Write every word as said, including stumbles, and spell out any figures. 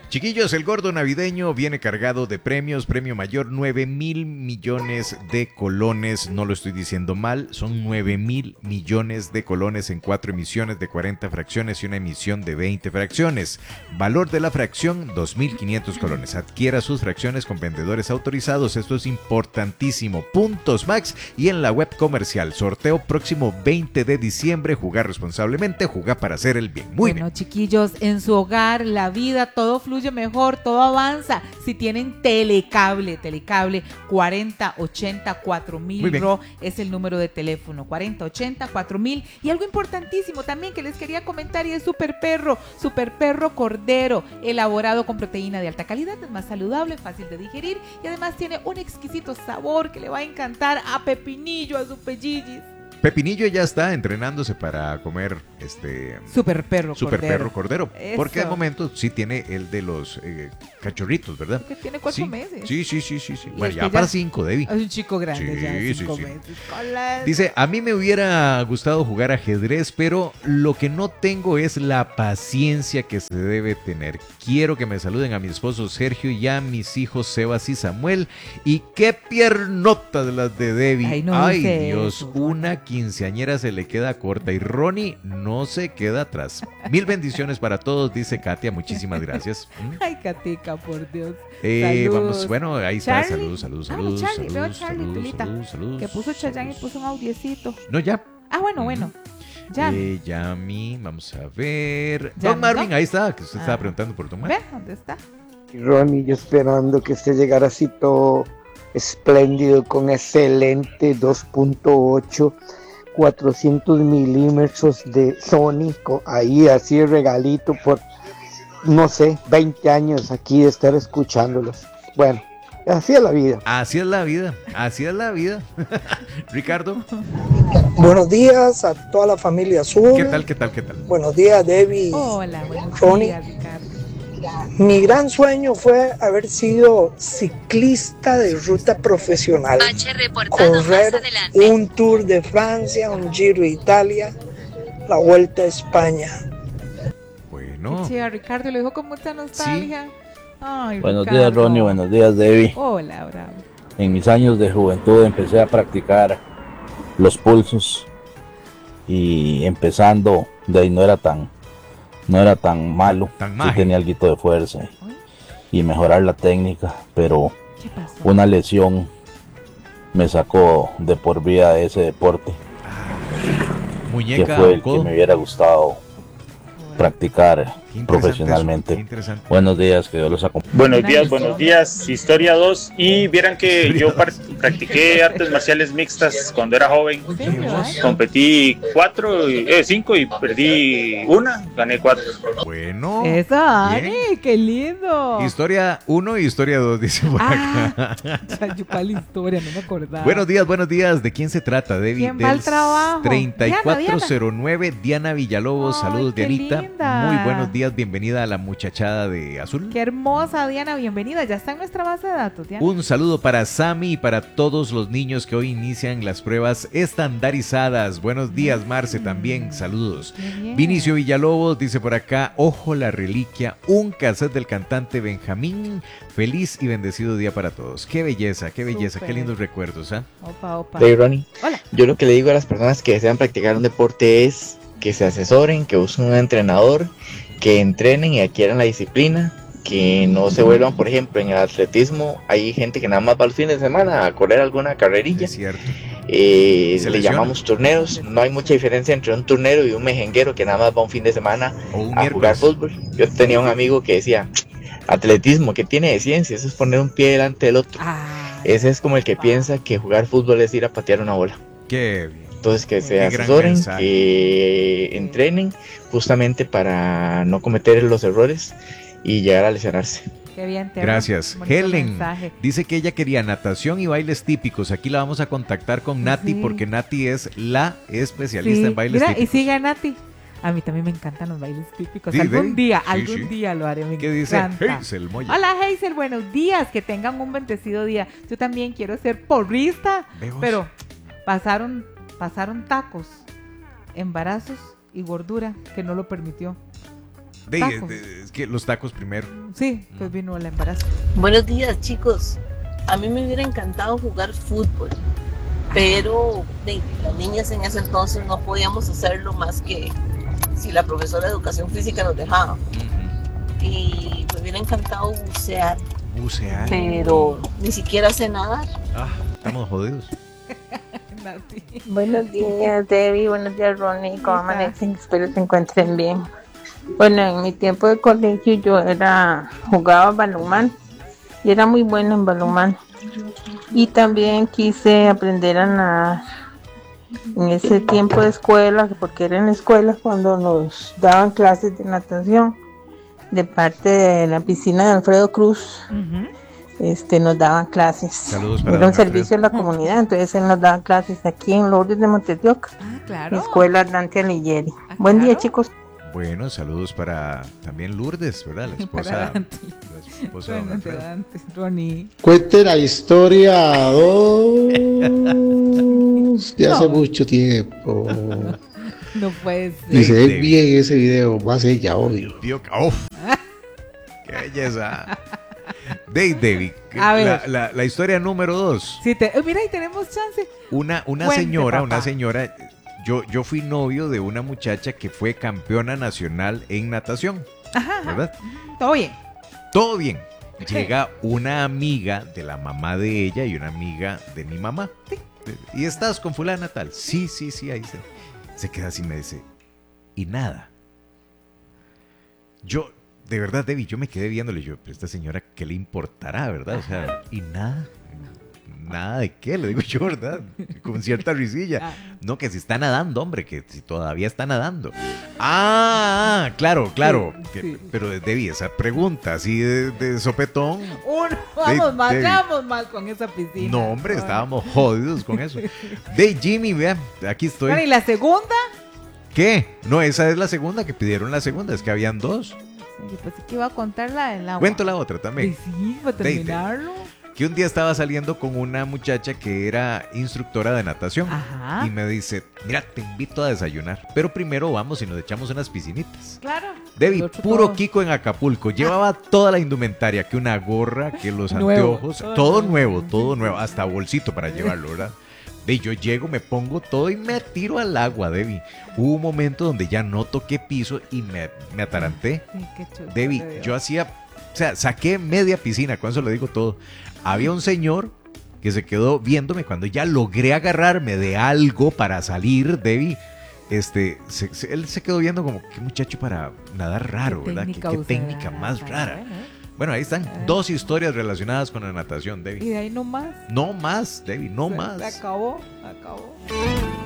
Chiquillos, el gordo navideño viene cargado de premios. Premio mayor, nueve mil millones de colones. No lo estoy diciendo mal, son nueve mil millones de colones en cuatro emisiones de cuarenta fracciones y una emisión de veinte fracciones. Valor de la fracción, dos mil quinientos colones. Adquiera sus fracciones con vendedores autorizados. Esto es importantísimo. Puntos Max y en la web comercial. Sorteo próximo veinte de diciembre. Jugar responsablemente, jugar para hacer el bien. Muy bueno, bien. chiquillos, en su hogar, la vida, todo fluye mejor, todo avanza. Si tienen telecable, telecable cuarenta ochenta cuatro mil R O es el número de teléfono, cuarenta ochenta cuatro mil. Y algo importantísimo también que les quería comentar y es Super Perro, Super Perro Cordero, elaborado con proteína de alta calidad, es más saludable, fácil de digerir y además tiene un exquisito sabor que le va a encantar a Pepinillo, a su pellillis. Pepinillo ya está entrenándose para comer este Super Perro Super Cordero. Perro Cordero. Eso. Porque de momento sí tiene el de los eh, cachorritos, ¿verdad? Porque tiene cuatro sí. meses. Sí, sí, sí, sí, sí. Y Bueno, es ya que para ya- cinco, Debbie. Es un chico grande Sí, ya, sí, cinco sí. meses. Con las- Dice, a mí me hubiera gustado jugar ajedrez, pero lo que no tengo es la paciencia que se debe tener. Quiero que me saluden a mi esposo Sergio y a mis hijos Sebas y Samuel. Y qué piernota de las de Debbie. Ay, no Ay, dice Dios, eso, una quinceañera se le queda corta y Ronnie no se queda atrás. Mil bendiciones para todos, dice Katia, muchísimas gracias. ¿Mm? Ay, Catica, por Dios. Eh, Saludos. vamos, bueno, ahí está, Charlie. saludos, saludos, Vamos, saludos, Charlie, veo a saludos, Charlie, saludos, Pilita, saludos, saludos, que puso Chayanne y saludos. puso un audiecito. No, ya. Ah, bueno, bueno. Ya. Eh, Yami, vamos a ver. Yami, Don Marvin, ¿no? ahí está, que usted Ah. estaba preguntando por Don Marvin. ¿Ve? ¿Dónde está? Y Ronnie, yo esperando que usted llegara así todo espléndido, con excelente dos punto ocho, cuatrocientos milímetros de Sony, con- ahí así regalito por, no sé, veinte años aquí de estar escuchándolos. Bueno, así es la vida. Así es la vida, así es la vida. Ricardo, Buenos días a toda la familia Azul. ¿qué tal, qué tal, qué tal? Buenos días, Debbie. Hola, buenos Ronnie. días, Ricardo. Mi gran sueño fue haber sido ciclista de ruta profesional. H reportado más Correr adelante. un Tour de Francia, un Giro de Italia, la Vuelta a España. Bueno, Sí, a Ricardo lo dijo con mucha nostalgia. Ay, Buenos Ricardo. días, Ronnie. Buenos días, Debbie. Hola, Bravo. En mis años de juventud empecé a practicar los pulsos y empezando de ahí no era tan no era tan malo, Tan sí maje. tenía algo de fuerza y, y mejorar la técnica, pero ¿Qué pasó? una lesión me sacó de por vida de ese deporte, que muñeca fue o el que codo. me hubiera gustado practicar Qué interesante profesionalmente. eso, qué interesante. Buenos días, que Dios los acompañe. Buenos Una días, lesión. buenos días. Historia dos. Y vieran que Historia yo dos. par- practiqué artes marciales mixtas cuando era joven. ¿En serio, eh? Competí cuatro, y- eh, cinco y perdí una, gané cuatro. Bueno, Eso, Ani, bien. qué lindo. Historia uno y historia dos, dice por Ah, acá. chayo, ¿cuál historia? No me acordaba. Buenos días, buenos días. ¿De quién se trata, Debbie? ¿Quién va al Del trabajo? treinta y cuatro cero nueve, Diana Villalobos. Ay, Saludos, qué Dianita. linda. Muy buenos días, bienvenida a la muchachada de Azul. Qué hermosa, Diana, bienvenida. Ya está en nuestra base de datos, Diana. Un saludo para Sammy y para todos los niños que hoy inician las pruebas estandarizadas. Buenos días, Marce, también. Saludos. Qué bien. Vinicio Villalobos dice por acá, ojo la reliquia, un cassette del cantante Benjamín. Feliz y bendecido día para todos. Qué belleza, qué belleza, Súper. qué lindos recuerdos, ¿ah? Opa, opa. Hey Ronnie, Hola. yo lo que le digo a las personas que desean practicar un deporte es que se asesoren, que busquen un entrenador, que entrenen y adquieran la disciplina, que no se vuelvan, por ejemplo, en el atletismo hay gente que nada más va los fines de semana a correr alguna carrerilla, Es cierto. eh, Se le lesiona. llamamos torneos, no hay mucha diferencia entre un turnero y un mejenguero que nada más va un fin de semana O un a jugar miércoles. fútbol. Yo tenía un amigo que decía, atletismo, ¿qué tiene de ciencia? Eso es poner un pie delante del otro. Ah, Ese es como el que piensa que jugar fútbol es ir a patear una bola. Qué bien. Entonces que se Qué gran asesoren, mensaje. que entrenen justamente para no cometer los errores y llegar a lesionarse. qué bien, Teo. Gracias. Bonito Helen mensaje. dice que ella quería natación y bailes típicos. Aquí la vamos a contactar con Nati Sí. porque Nati es la especialista Sí, en bailes mira, y típicos. sigue a Nati. A mí también me encantan los bailes típicos. Sí, algún ve. día, Sí, algún sí. día lo haré. Me ¿Qué dice encanta. Hazel Moya? Hola Hazel, buenos días, que tengan un bendecido día. Yo también quiero ser porrista, Ve vos. pero pasaron, pasaron tacos, embarazos y gordura que no lo permitió. De, tacos. de- es que los tacos primero. Sí, pues vino el embarazo. Buenos días, chicos. A mí me hubiera encantado jugar fútbol, pero de, las niñas en ese entonces no podíamos hacerlo más que si la profesora de educación física nos dejaba. Y me hubiera encantado bucear, Bucear. pero ni siquiera sé nadar. Ah, estamos jodidos. Nati. Buenos días, Debbie. Buenos días, Ronnie. ¿Cómo Hola. amanecen? Espero se encuentren bien. Bueno, en mi tiempo de colegio yo era jugaba balonmano y era muy buena en balonmano. Y también quise aprender a nadar en ese tiempo de escuela, porque era en la escuela cuando nos daban clases de natación de parte de la piscina de Alfredo Cruz. Ujú. Este, nos daban clases. Saludos para Era un don Alfredo. servicio de la comunidad, entonces él nos daba clases aquí en Lourdes de Montevideo, Ah, claro. Escuela Dante Alighieri. Ah, Buen día, claro. chicos. Bueno, saludos para también Lourdes, ¿verdad? La esposa, Para Dante. la esposa de don Bueno, Alfredo. antes, Ronnie. Cuente la historia dos de hace No. mucho tiempo. No puede Y ser. se ve David. bien ese video, más ella, obvio. Vio que- ¡Uf! ¡Qué belleza! Dave, David, A ver. la, la- la historia número dos. Sí, te- eh, mira, y tenemos chance. Una, una Cuente, señora, papá. una señora, yo, yo fui novio de una muchacha que fue campeona nacional en natación, Ajá, ajá. ¿verdad? Todo bien. Todo bien. Llega una amiga de la mamá de ella y una amiga de mi mamá. ¿Y estás con fulana tal? Sí, sí, sí, ahí se, se queda así y me dice, y nada. Yo, de verdad, Debbie, yo me quedé viéndole, yo, pero esta señora, ¿qué le importará, verdad? O sea, y nada. Nada de qué, le digo yo, ¿verdad? Con cierta risilla. Ah. No, que si está nadando, hombre, que si todavía está nadando. Ah, claro, claro. Sí, Que- sí. Pero Debbie, esa pregunta así de, de sopetón. Uno, vamos mal, de- ya vamos mal con esa piscina. No, hombre, Ay. estábamos jodidos con eso. De Jimmy, vean, aquí estoy. Bueno, ¿y la segunda? ¿Qué? No, esa es la segunda, que pidieron la segunda, es que habían dos. Yo pensé que iba a contar la del agua. Cuento la otra Y también. sí, para De- de- terminarlo. Que un día estaba saliendo con una muchacha que era instructora de natación. Ajá. Y me dice, mira, te invito a desayunar, pero primero vamos y nos echamos unas piscinitas. Claro. Debbie, Lo otro puro todo. Kiko en Acapulco. Llevaba toda la indumentaria, que una gorra, que los Nuevo. anteojos, Todo todo nuevo. nuevo, todo nuevo, hasta bolsito para llevarlo, ¿verdad? De yo llego, me pongo todo y me tiro al agua, Debbie. Hubo un momento donde ya no toqué piso y me, me ataranté. Sí, qué chulo, Debbie, de Dios. yo hacía, o sea, saqué media piscina, con eso le digo todo. Había un señor que se quedó viéndome cuando ya logré agarrarme de algo para salir, Debbie. Este, se- se- él se quedó viendo como, qué muchacho para nadar raro, Qué ¿verdad? Qué, técnica qué usará, técnica más ajá, rara. bueno, ¿eh? Bueno, ahí están Ah. dos historias relacionadas con la natación, Y Debbie. de ahí no más. No más, Debbie, no Se- más. Se acabó, acabó.